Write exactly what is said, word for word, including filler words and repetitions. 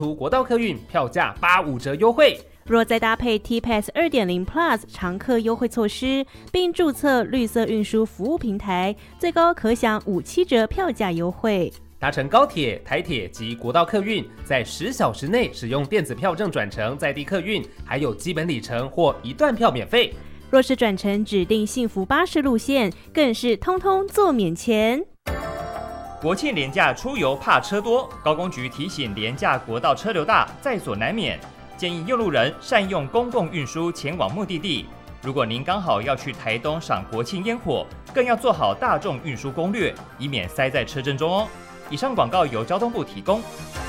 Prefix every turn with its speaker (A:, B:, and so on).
A: 出国道客运票价八五折优惠。
B: 若再搭配 T Pass 二点零 Plus 常客优惠措施，并注册绿色运输服务平台，最高可享五七折票价优惠。
A: 搭乘高铁、台铁及国道客运，在十小时内使用电子票证转乘在地客运，还有基本里程或一段票免费。
B: 若是转乘指定幸福巴士路线，更是通通做免钱。
C: 国庆连假出游怕车多，高公局提醒连假国道车流大，在所难免，建议用路人善用公共运输前往目的地。如果您刚好要去台东赏国庆烟火，更要做好大众运输攻略，以免塞在车阵中哦。以上广告由交通部提供。